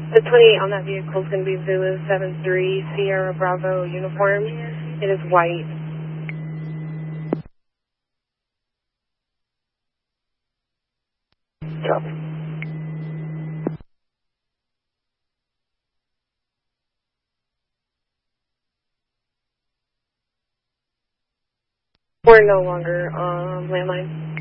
The 28 on that vehicle is going to be Zulu 73 Sierra Bravo uniform. It is white. Copy. We're no longer landline.